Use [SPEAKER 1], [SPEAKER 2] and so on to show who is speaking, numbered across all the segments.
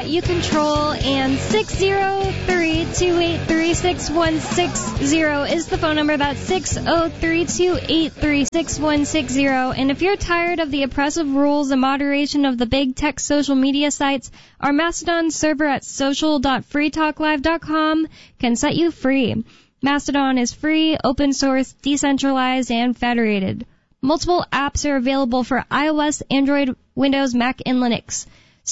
[SPEAKER 1] got You Control, and 603-283-6160 is the phone number. That's 603-283-6160. And if you're tired of the oppressive rules and moderation of the big tech social media sites, our Mastodon server at social.freetalklive.com can set you free. Mastodon is free, open source, decentralized, and federated. Multiple apps are available for iOS, Android, Windows, Mac, and Linux.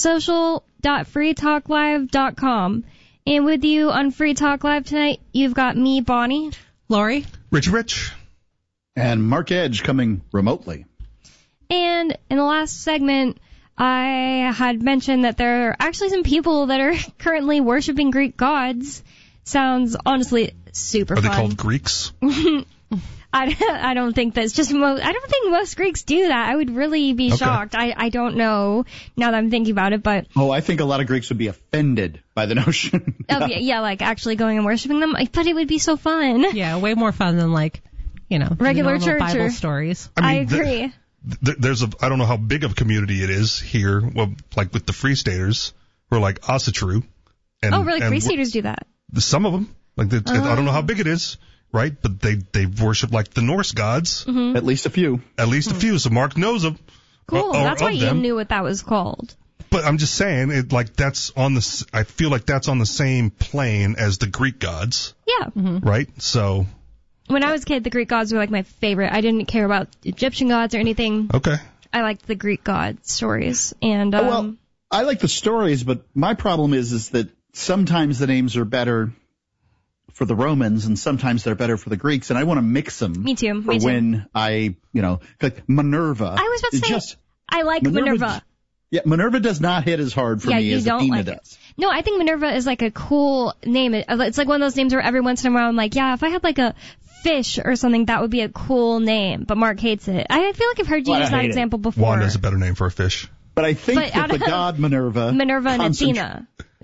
[SPEAKER 1] Social.freetalklive.com. And with you on Free Talk Live tonight, you've got me, Bonnie.
[SPEAKER 2] Lori.
[SPEAKER 3] Rich.
[SPEAKER 4] And Mark Edge coming remotely.
[SPEAKER 1] And in the last segment, I had mentioned that there are actually some people that are currently worshiping Greek gods. Sounds honestly super fun.
[SPEAKER 3] Are they called Greeks?
[SPEAKER 1] I don't think that's just I don't think most Greeks do that. I would really be shocked. I don't know now that I'm thinking about it, but
[SPEAKER 4] I think a lot of Greeks would be offended by the notion.
[SPEAKER 1] Yeah, like actually going and worshiping them. But it would be so fun.
[SPEAKER 2] Yeah, way more fun than regular church
[SPEAKER 1] Bible
[SPEAKER 2] stories.
[SPEAKER 1] I agree.
[SPEAKER 3] There's I don't know how big of a community it is here. Well, like with the Free Staters, who are like Asatru.
[SPEAKER 1] Really? Free Staters do that?
[SPEAKER 3] Some of them. I don't know how big it is. Right, but they worship like the Norse gods.
[SPEAKER 1] Mm-hmm.
[SPEAKER 4] At least a few.
[SPEAKER 3] So Mark knows them.
[SPEAKER 1] Cool. That's why you knew what that was called.
[SPEAKER 3] But I'm just saying, I feel like that's on the same plane as the Greek gods.
[SPEAKER 1] Yeah.
[SPEAKER 2] Mm-hmm.
[SPEAKER 3] Right? So.
[SPEAKER 1] When I was a kid, the Greek gods were like my favorite. I didn't care about Egyptian gods or anything.
[SPEAKER 3] Okay.
[SPEAKER 1] I liked the Greek god stories. And
[SPEAKER 4] well, I like the stories, but my problem is that sometimes the names are better for the Romans, and sometimes they're better for the Greeks, and I want to mix them.
[SPEAKER 1] Me too.
[SPEAKER 4] When I, like Minerva.
[SPEAKER 1] I was about to say, I like Minerva.
[SPEAKER 4] Yeah, Minerva does not hit as hard for me as Athena does.
[SPEAKER 1] No, I think Minerva is like a cool name. It's like one of those names where every once in a while I'm like, yeah, if I had like a fish or something, that would be a cool name, but Mark hates it. I feel like I've heard you use that example before.
[SPEAKER 3] Wanda's a better name for a fish.
[SPEAKER 4] But I think that the god Minerva
[SPEAKER 1] and Athena.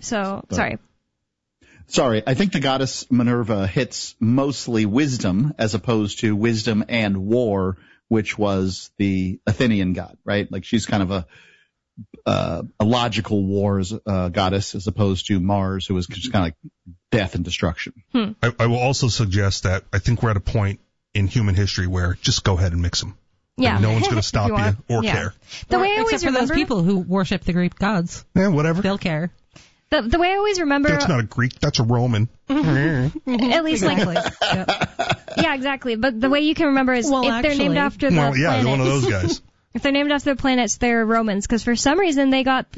[SPEAKER 4] Sorry, I think the goddess Minerva hits mostly wisdom as opposed to wisdom and war, which was the Athenian god, right? Like she's kind of a logical wars goddess as opposed to Mars, who was just kind of like death and destruction.
[SPEAKER 3] I will also suggest that I think we're at a point in human history where just go ahead and mix them.
[SPEAKER 1] Yeah.
[SPEAKER 3] No one's going to stop you or care.
[SPEAKER 1] The way I always
[SPEAKER 2] except for those people who worship the Greek gods.
[SPEAKER 3] Yeah, whatever.
[SPEAKER 2] They'll care.
[SPEAKER 1] The way I always remember...
[SPEAKER 3] That's not a Greek, that's a Roman.
[SPEAKER 1] At least
[SPEAKER 2] exactly.
[SPEAKER 1] Yeah, exactly. But the way you can remember is they're named after the planets.
[SPEAKER 3] Well, yeah, one of those guys.
[SPEAKER 1] If they're named after the planets, they're Romans. Because for some reason they got,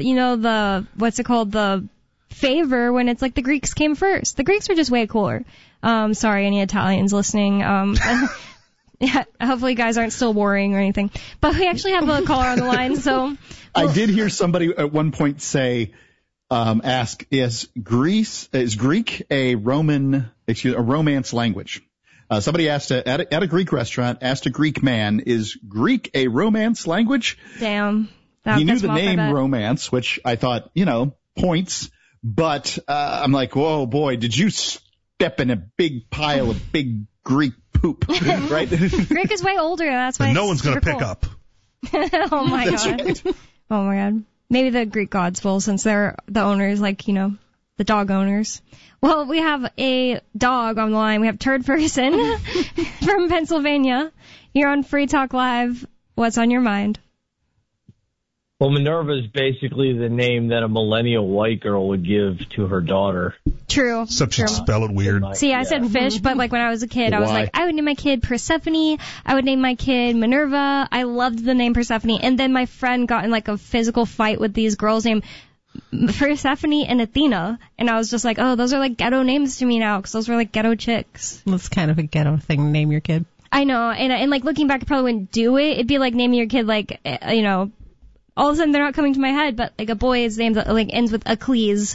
[SPEAKER 1] the favor when it's like the Greeks came first. The Greeks were just way cooler. Sorry, any Italians listening. Yeah, hopefully you guys aren't still worrying or anything. But we actually have a caller on the line, so...
[SPEAKER 4] I did hear somebody at one point say... ask, is Greek a Romance language? Somebody asked at a Greek restaurant, asked a Greek man, is Greek a Romance language?
[SPEAKER 1] Damn.
[SPEAKER 4] He knew the name Romance, which I thought, points, but I'm like, whoa, boy, did you step in a big pile of big Greek poop, right?
[SPEAKER 1] Greek is way older, that's why
[SPEAKER 3] no one's going to pick up.
[SPEAKER 1] Oh, my God.
[SPEAKER 4] Right.
[SPEAKER 1] Oh, my God. Maybe the Greek gods will, since they're the owners, the dog owners. Well, we have a dog on the line. We have Turd Person from Pennsylvania. You're on Free Talk Live. What's on your mind?
[SPEAKER 5] Well, Minerva is basically the name that a millennial white girl would give to her daughter.
[SPEAKER 1] True.
[SPEAKER 3] Except she'd spell it weird.
[SPEAKER 1] See, I said fish, but when I was a kid, I was like, I would name my kid Persephone. I would name my kid Minerva. I loved the name Persephone. And then my friend got in a physical fight with these girls named Persephone and Athena. And I was just like, oh, those are ghetto names to me now, because those were ghetto chicks.
[SPEAKER 2] That's kind of a ghetto thing to name your kid.
[SPEAKER 1] I know. And looking back, I probably wouldn't do it. It'd be like naming your kid all of a sudden they're not coming to my head, but a boy's name that ends with Achilles.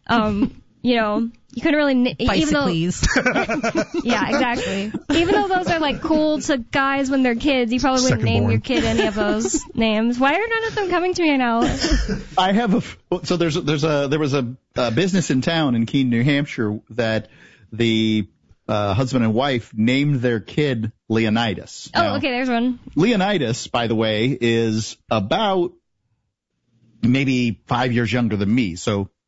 [SPEAKER 1] You couldn't really
[SPEAKER 2] Bicycles.
[SPEAKER 1] Yeah, exactly. Even though those are cool to guys when they're kids, you probably wouldn't name your kid any of those names. Why are none of them coming to me now?
[SPEAKER 4] I have there was a business in town in Keene, New Hampshire that the husband and wife named their kid Leonidas.
[SPEAKER 1] Oh, okay, there's one.
[SPEAKER 4] Leonidas, by the way, is about maybe 5 years younger than me. So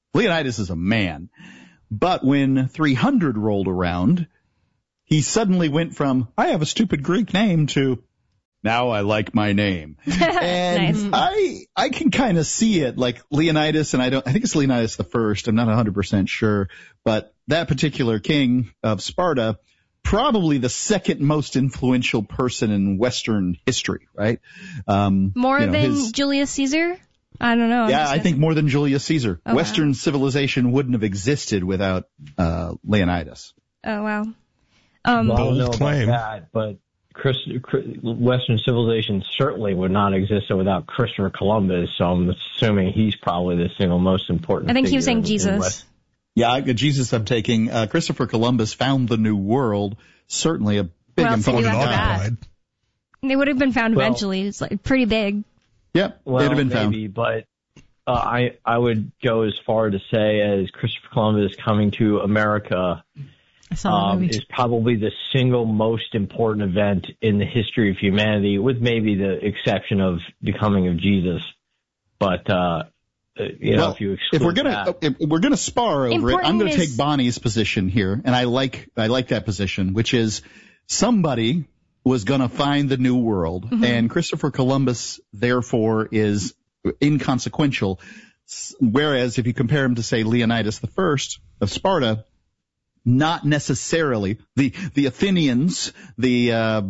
[SPEAKER 4] Leonidas is a man. But when 300 rolled around, he suddenly went from, I have a stupid Greek name, to, now I like my name. And nice. I can kind of see it, like Leonidas, and I think it's Leonidas the First, I'm not 100% sure, but that particular king of Sparta, probably the second most influential person in Western history, right?
[SPEAKER 1] More than Julius Caesar? I don't know.
[SPEAKER 4] Yeah, I think more than Julius Caesar.
[SPEAKER 1] Oh,
[SPEAKER 4] Western civilization wouldn't have existed without Leonidas.
[SPEAKER 1] Oh, wow.
[SPEAKER 5] Well, I don't know
[SPEAKER 3] Bold claim.
[SPEAKER 5] about that, but Western civilization certainly would not exist without Christopher Columbus, so I'm assuming he's probably the single most important
[SPEAKER 1] I think he was
[SPEAKER 5] figure
[SPEAKER 1] saying Jesus.
[SPEAKER 4] Yeah, Jesus I'm taking. Christopher Columbus found the New World, certainly a big
[SPEAKER 1] Well, so you
[SPEAKER 4] important
[SPEAKER 1] have
[SPEAKER 4] guy.
[SPEAKER 1] They would have been found eventually. It's like pretty big.
[SPEAKER 4] Yep,
[SPEAKER 5] Well,
[SPEAKER 4] they'd have been
[SPEAKER 5] maybe,
[SPEAKER 4] found.
[SPEAKER 5] but I would go as far to say as Christopher Columbus coming to America
[SPEAKER 2] I saw that movie.
[SPEAKER 5] is probably the single most important event in the history of humanity, with maybe the exception of the coming of Jesus. But if you exclude
[SPEAKER 4] if we're gonna spar over it, I'm gonna take Bonnie's position here, and I like that position, which is somebody was gonna find the New World, and Christopher Columbus therefore is inconsequential. Whereas if you compare him to, say, Leonidas the First of Sparta, not necessarily the Athenians, the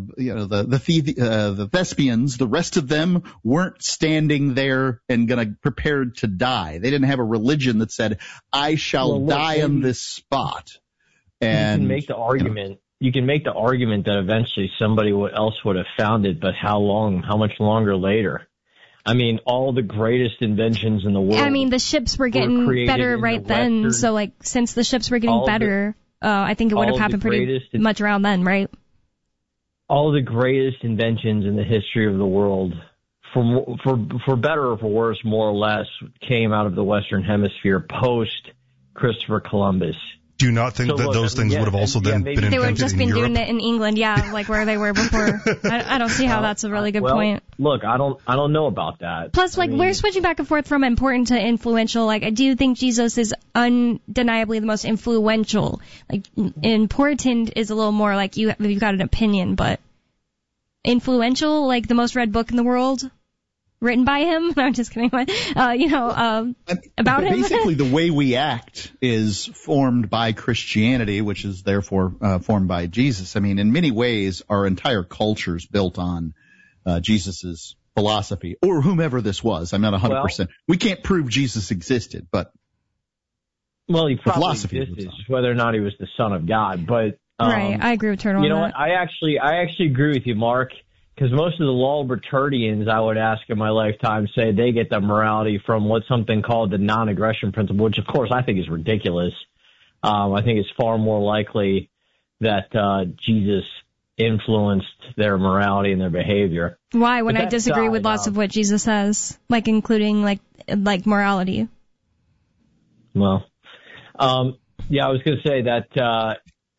[SPEAKER 4] Thespians, the rest of them weren't standing there and prepared to die. They didn't have a religion that said, I shall die on this spot. And
[SPEAKER 5] you can make the argument. You can make the argument that eventually somebody else would have found it, but how much longer later? I mean, all the greatest inventions in the world.
[SPEAKER 1] I mean, the ships were getting better right then. So, like, since the ships were getting better, I think it would have happened pretty much around then, right?
[SPEAKER 5] All the greatest inventions in the history of the world, for better or for worse, more or less, came out of the Western Hemisphere post Christopher Columbus.
[SPEAKER 3] Do you not think that those things would have also been invented
[SPEAKER 1] they would have just been
[SPEAKER 3] in Europe?
[SPEAKER 1] doing it in England, like where they were before. I don't see how that's a really good point.
[SPEAKER 5] Look, I don't know about that.
[SPEAKER 1] Plus, we're switching back and forth from important to influential. Like, I do think Jesus is undeniably the most influential. Like, important is a little more like you've got an opinion, but influential, like the most read book in the world, written by him. No, I'm just kidding. About him.
[SPEAKER 4] Basically, the way we act is formed by Christianity, which is therefore formed by Jesus. I mean, in many ways, our entire culture is built on Jesus's philosophy, or whomever this was. I'm not 100%. We can't prove Jesus existed, but
[SPEAKER 5] he probably existed, whether or not he was the Son of God. But
[SPEAKER 1] right, I agree with Turtle.
[SPEAKER 5] You know what? I actually agree with you, Mark. Because most of the Walbertardians, I would ask in my lifetime, say they get their morality from what's something called the non-aggression principle, which, of course, I think is ridiculous. I think it's far more likely that Jesus influenced their morality and their behaver.
[SPEAKER 1] Why? When I disagree with lots of what Jesus says, like including like morality.
[SPEAKER 5] Well, I was going to say that,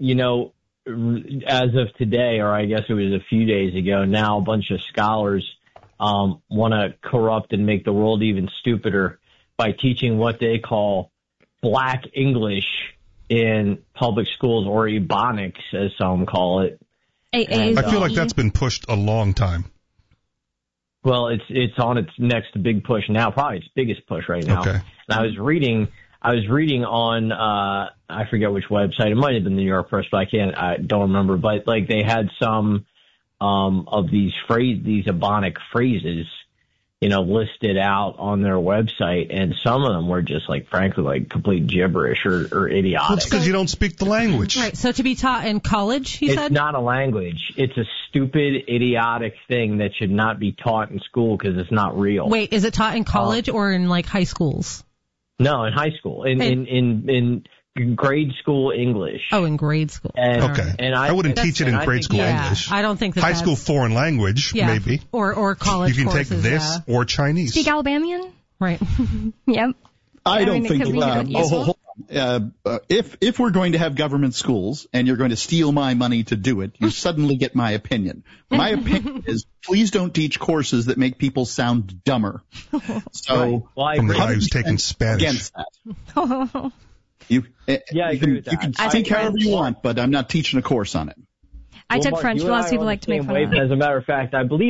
[SPEAKER 5] as of today, or I guess it was a few days ago now, a bunch of scholars want to corrupt and make the world even stupider by teaching what they call Black English in public schools, or Ebonics, as some call it.
[SPEAKER 3] I feel like that's been pushed a long time.
[SPEAKER 5] Well, it's on its next big push now, probably its biggest push right now.
[SPEAKER 3] Okay.
[SPEAKER 5] And I was reading on I forget which website. It might have been the New York Press, but I don't remember. But like they had some of these Ebonic phrases, listed out on their website, and some of them were just frankly complete gibberish or idiotic.
[SPEAKER 3] Well, it's because you don't speak the language.
[SPEAKER 2] Right. So to be taught in college, he said?
[SPEAKER 5] It's not a language. It's a stupid, idiotic thing that should not be taught in school because it's not real.
[SPEAKER 2] Wait, is it taught in college or in high schools?
[SPEAKER 5] No, in high school. In grade school English.
[SPEAKER 2] Oh, in grade school.
[SPEAKER 3] Okay.
[SPEAKER 5] And
[SPEAKER 3] I wouldn't teach it in grade school English.
[SPEAKER 2] I don't think that
[SPEAKER 3] high school foreign language, maybe.
[SPEAKER 2] Or college
[SPEAKER 3] You can
[SPEAKER 2] courses,
[SPEAKER 3] take this or Chinese.
[SPEAKER 1] Speak Alabamian?
[SPEAKER 2] Right.
[SPEAKER 1] Yep.
[SPEAKER 4] I don't think. Hold on. if we're going to have government schools and you're going to steal my money to do it, you suddenly get my opinion. My opinion is please don't teach courses that make people sound dumber. So
[SPEAKER 5] Well, I
[SPEAKER 3] From the
[SPEAKER 5] agree.
[SPEAKER 3] guy who's taking Spanish.
[SPEAKER 4] against that.
[SPEAKER 5] I agree with that.
[SPEAKER 4] You can
[SPEAKER 1] I
[SPEAKER 4] think
[SPEAKER 1] took
[SPEAKER 4] however
[SPEAKER 1] French.
[SPEAKER 4] you want, but I'm not teaching a course on it.
[SPEAKER 1] I took
[SPEAKER 5] Mark,
[SPEAKER 1] French,
[SPEAKER 5] you
[SPEAKER 1] but
[SPEAKER 5] and
[SPEAKER 1] lots of
[SPEAKER 5] I
[SPEAKER 1] people
[SPEAKER 5] are on
[SPEAKER 1] like
[SPEAKER 5] the
[SPEAKER 1] to make
[SPEAKER 5] same
[SPEAKER 1] fun of
[SPEAKER 5] wavelength.
[SPEAKER 1] it.
[SPEAKER 5] As a matter of fact, I believe